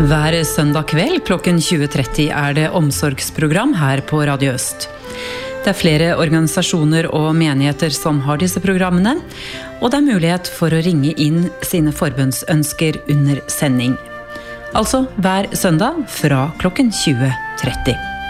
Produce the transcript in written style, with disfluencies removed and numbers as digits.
Hver søndag kveld klokken 20.30 det omsorgsprogram her på Radio Øst. Det flere organisasjoner og menigheter som har disse programmene, og det mulighet for å ringe inn sine forbønnsønsker under sending. Altså hver søndag fra klokken 20.30.